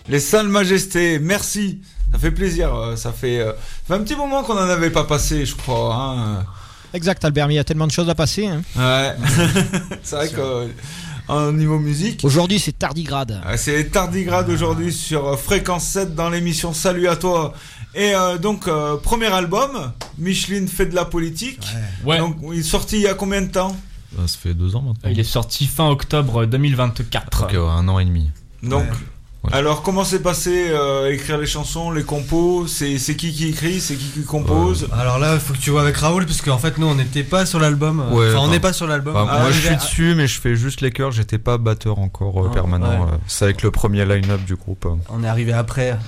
Les Salles Majestés, merci. Ça fait plaisir. Ça fait un petit moment qu'on n'en avait pas passé, je crois. Hein. Exact, Albert, mais il y a tellement de choses à passer. Hein. Ouais, c'est vrai qu'au niveau musique. Aujourd'hui, c'est Tardigrade. C'est Tardigrade aujourd'hui sur Fréquence 7 dans l'émission Salut à toi. Et donc, premier album, Micheline fait de la politique. Ouais. Donc, il est sorti il y a combien de temps ? Ça fait 2 ans maintenant. Il est sorti fin octobre 2024. Donc 1 an et demi. Donc, ouais. Alors comment s'est passé écrire les chansons, les compos ? C'est qui écrit ? C'est qui compose ? Alors là, il faut que tu vois avec Raoul, parce qu'en fait, nous, on n'était pas sur l'album. On n'est pas sur l'album. Moi, je suis dessus, mais je fais juste les chœurs. J'étais pas batteur encore permanent. Ouais. C'est avec le premier line-up du groupe. On est arrivé après.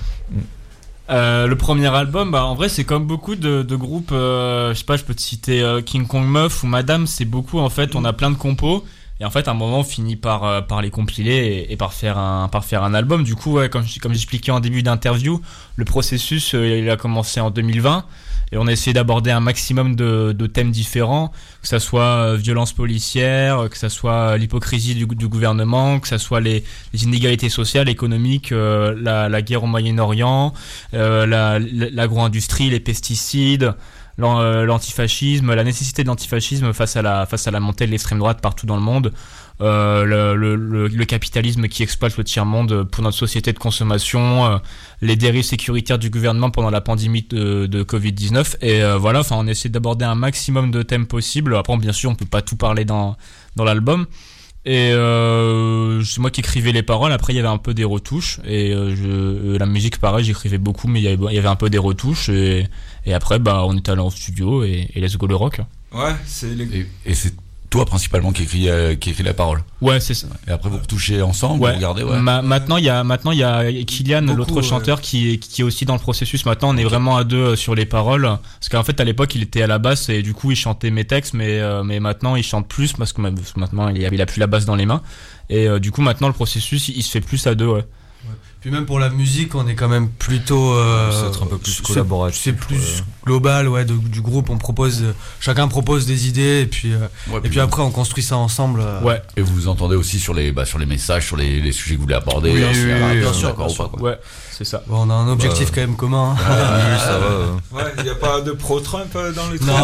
Le premier album, en vrai, c'est comme beaucoup de groupes. Je sais pas, je peux te citer King Kong Meuf ou Madame. C'est beaucoup, en fait. On a plein de compos. Et en fait, à un moment, on finit par les compiler et par faire un album. Du coup, comme j'expliquais en début d'interview, le processus, il a commencé en 2020. Et on a essayé d'aborder un maximum de thèmes différents, que ça soit violence policière, que ça soit l'hypocrisie du gouvernement, que ça soit les inégalités sociales, économiques, la guerre au Moyen-Orient, l'agro-industrie, les pesticides, l'antifascisme, la nécessité de l'antifascisme face à la montée de l'extrême droite partout dans le monde, le capitalisme qui exploite le tiers-monde pour notre société de consommation, les dérives sécuritaires du gouvernement pendant la pandémie de Covid-19, et voilà, on essaie d'aborder un maximum de thèmes possibles. Après, bien sûr, on peut pas tout parler dans l'album, et c'est moi qui écrivais les paroles. Après, il y avait un peu des retouches, et la musique, pareil, j'écrivais beaucoup, mais il y avait un peu des retouches, et après, on est allé en studio, et let's go le rock. Ouais, et c'est toi principalement qui écrit la parole. Ouais, c'est ça. Et après vous retouchez ensemble, ouais. Vous regardez. Ouais. Maintenant il y a Kylian, l'autre chanteur, qui est aussi dans le processus. Maintenant on est vraiment à deux sur les paroles, parce qu'en fait à l'époque il était à la basse et du coup il chantait mes textes, mais maintenant il chante plus parce que maintenant il a plus la basse dans les mains, et du coup maintenant le processus il se fait plus à deux. Ouais. Puis même pour la musique, on est quand même plutôt. C'est un peu plus collaboratif. C'est plus global, du groupe. Chacun propose des idées, et puis après on construit ça ensemble. Ouais. Et vous vous entendez aussi sur les messages, sur les sujets que vous voulez aborder. Oui, bien sûr. Ouais, c'est ça. On a un objectif quand même commun. Oui, ça va. Ouais, il n'y a pas de pro-Trump dans les trucs.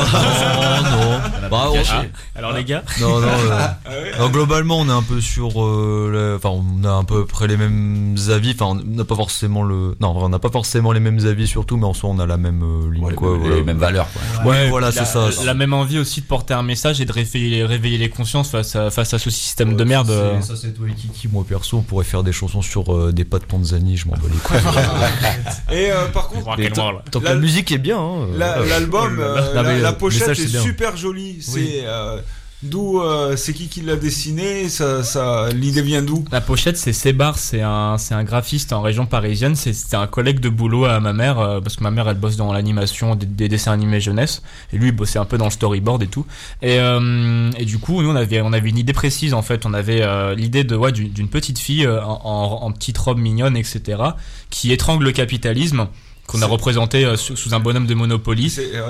Non. Alors les gars. Non. Alors, globalement, on est un peu sur. On a à peu près les mêmes avis. Enfin, on n'a pas forcément on n'a pas forcément les mêmes avis surtout, mais en soi, on a la même ligne. Les mêmes valeurs. Ouais, voilà, c'est ça. La même envie aussi de porter un message et de réveiller les consciences face à ce système de merde. Ça, c'est toi et Kiki. Moi, perso, on pourrait faire des chansons sur des pâtes Panzani. Je m'en bats les couilles. Et par contre, tant que la musique est bien. L'album, la pochette est bien. super jolie. C'est d'où c'est qui l'a dessiné, ça l'idée vient d'où? La pochette, c'est Sébar, c'est un graphiste en région parisienne. C'était un collègue de boulot à ma mère, parce que ma mère elle bosse dans l'animation des dessins animés jeunesse, et lui il bossait un peu dans le storyboard et tout. Et du coup nous on avait une idée précise en fait. On avait l'idée d'une petite fille en petite robe mignonne, etc., qui étrangle le capitalisme, qu'on a représenté sous un bonhomme de Monopoly,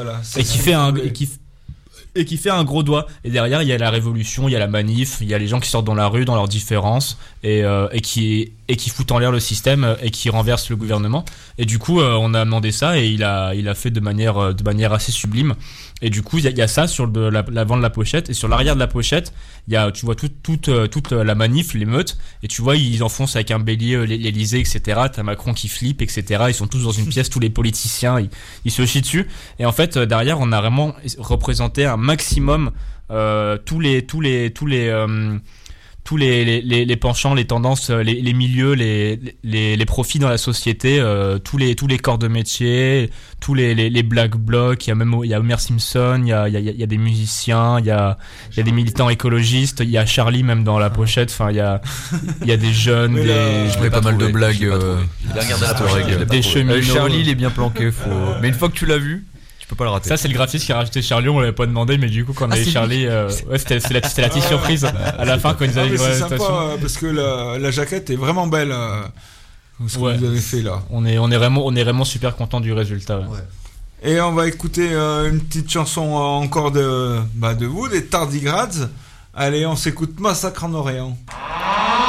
et qui fait un gros doigt. Et derrière, il y a la révolution, il y a la manif, il y a les gens qui sortent dans la rue, dans leurs différences, et qui foutent en l'air le système et qui renversent le gouvernement. Et du coup, on a demandé ça, et il a fait de manière assez sublime. Et du coup, il y a ça sur l'avant de la pochette, et sur l'arrière de la pochette, tu vois toute la manif, l'émeute, et tu vois, ils enfoncent avec un bélier l'Elysée, etc. T'as Macron qui flippe, etc. Ils sont tous dans une pièce, tous les politiciens, ils se chient dessus. Et en fait, derrière, on a vraiment représenté un maximum tous les penchants, les tendances, les milieux, les profits dans la société, tous les corps de métier, tous les black blocs. Il y a Homer Simpson, il y a des musiciens, il y a des militants écologistes, il y a Charlie même dans la pochette. Enfin, il y a des jeunes, je mets pas mal de blagues. Des cheminots. Charlie, il est bien planqué. Mais une fois que tu l'as vu, tu peux pas le rater. Ça, c'est le graphiste qui a rajouté Charlie, on l'avait pas demandé, mais du coup quand on avait Charlie, c'était la petite surprise à la fin quand ils avaient livré la station. C'est sympa parce que la jaquette est vraiment belle, ce que vous avez fait là. On est vraiment super content du résultat. Ouais. Et on va écouter une petite chanson encore de vous, des Tardigrades. Allez, on s'écoute Massacre en Orient.